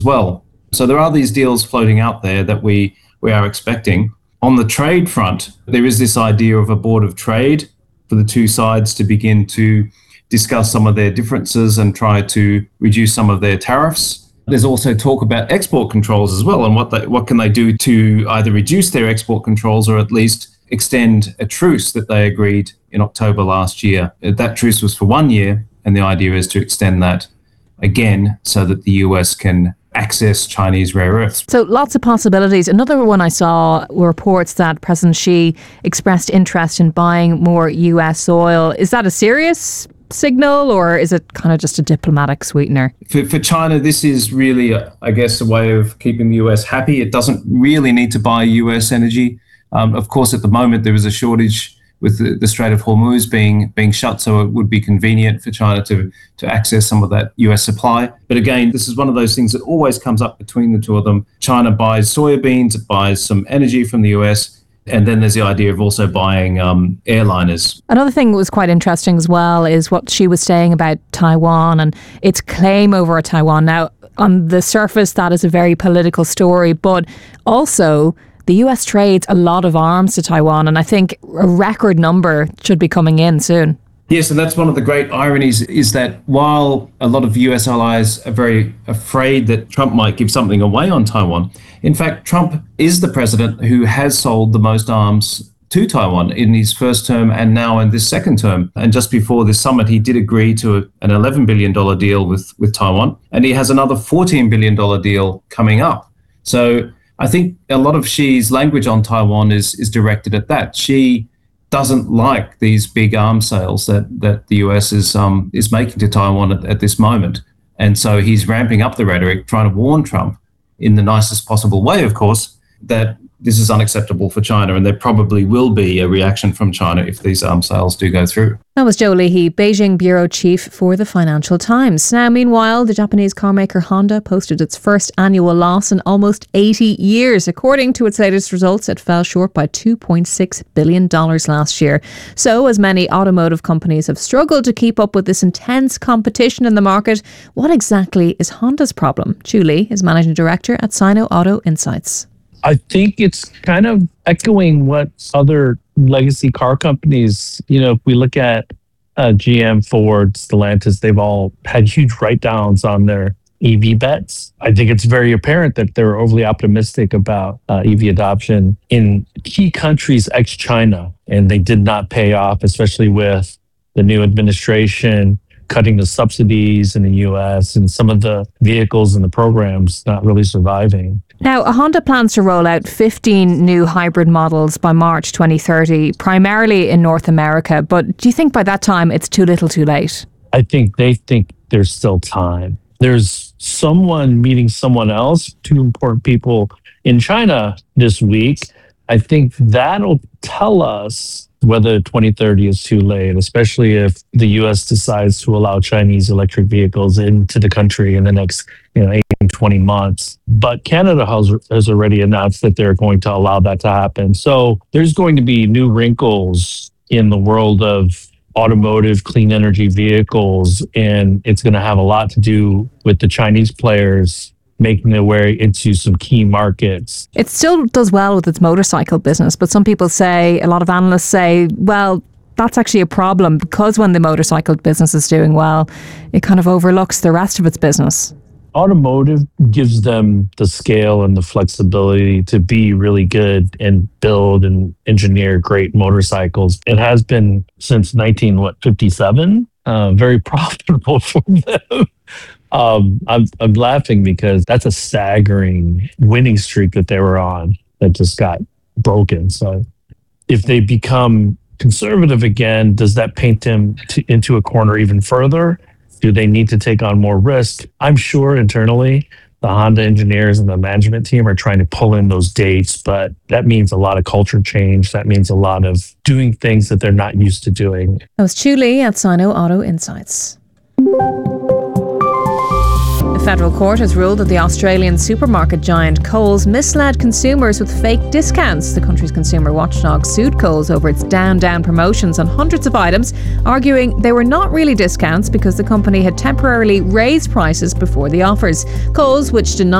well. So there are these deals floating out there that we are expecting. On the trade front, there is this idea of a board of trade for the two sides to begin to discuss some of their differences and try to reduce some of their tariffs. There's also talk about export controls as well, and what can they do to either reduce their export controls or at least extend a truce that they agreed in October last year. That truce was for 1 year, and the idea is to extend that again so that the US can access Chinese rare earths. So lots of possibilities. Another one I saw were reports that President Xi expressed interest in buying more US oil. Is that a serious signal, or is it kind of just a diplomatic sweetener? For China, this is really, I guess, a way of keeping the US happy. It doesn't really need to buy US energy. Of course, at the moment, there is a shortage with the Strait of Hormuz being shut, so it would be convenient for China to access some of that US supply. But again, this is one of those things that always comes up between the two of them. China buys soybeans, it buys some energy from the US, and then there's the idea of also buying airliners. Another thing that was quite interesting as well is what she was saying about Taiwan and its claim over Taiwan. Now, on the surface, that is a very political story, but also the US trades a lot of arms to Taiwan, and I think a record number should be coming in soon. Yes, and that's one of the great ironies, is that while a lot of US allies are very afraid that Trump might give something away on Taiwan, in fact, Trump is the president who has sold the most arms to Taiwan in his first term and now in this second term. And just before this summit, he did agree to an $11 billion deal with Taiwan, and he has another $14 billion deal coming up. So I think a lot of Xi's language on Taiwan is directed at that. Xi doesn't like these big arms sales that the US is making to Taiwan at this moment. And so he's ramping up the rhetoric, trying to warn Trump in the nicest possible way, of course, that this is unacceptable for China, and there probably will be a reaction from China if these arms sales do go through. That was Zhou Leahy, Beijing bureau chief for the Financial Times. Now, meanwhile, the Japanese carmaker Honda posted its first annual loss in almost 80 years. According to its latest results, it fell short by $2.6 billion last year. So, as many automotive companies have struggled to keep up with this intense competition in the market, what exactly is Honda's problem? Zhou Li is managing director at Sino Auto Insights. I think it's kind of echoing what other legacy car companies, if we look at GM, Ford, Stellantis, they've all had huge write-downs on their EV bets. I think it's very apparent that they're overly optimistic about EV adoption in key countries ex-China, and they did not pay off, especially with the new administration cutting the subsidies in the US and some of the vehicles and the programs not really surviving. Now, Honda plans to roll out 15 new hybrid models by March 2030, primarily in North America. But do you think by that time it's too little too late? I think they think there's still time. There's someone meeting someone else, two important people in China this week. I think that'll tell us whether 2030 is too late, especially if the U.S. decides to allow Chinese electric vehicles into the country in the next 18, 20 months. But Canada has already announced that they're going to allow that to happen. So there's going to be new wrinkles in the world of automotive clean energy vehicles, and it's going to have a lot to do with the Chinese players making their way into some key markets. It still does well with its motorcycle business, but some people say, a lot of analysts say, well, that's actually a problem because when the motorcycle business is doing well, it kind of overlooks the rest of its business. Automotive gives them the scale and the flexibility to be really good and build and engineer great motorcycles. It has been since 1957, very profitable for them. I'm laughing because that's a staggering winning streak that they were on that just got broken. So if they become conservative again, does that paint them into a corner even further? Do they need to take on more risk? I'm sure internally the Honda engineers and the management team are trying to pull in those dates, but that means a lot of culture change. That means a lot of doing things that they're not used to doing. That was Zhou Li at Sino Auto Insights. federal court has ruled that the Australian supermarket giant Coles misled consumers with fake discounts. The country's consumer watchdog sued Coles over its down promotions on hundreds of items, arguing they were not really discounts because the company had temporarily raised prices before the offers. Coles, which denied